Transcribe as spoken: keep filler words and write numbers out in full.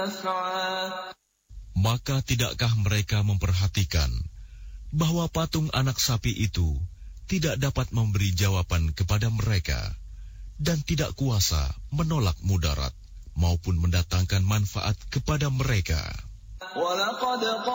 Maka tidakkah mereka memperhatikan bahwa patung anak sapi itu tidak dapat memberi jawaban kepada mereka dan tidak kuasa menolak mudarat maupun mendatangkan manfaat kepada mereka?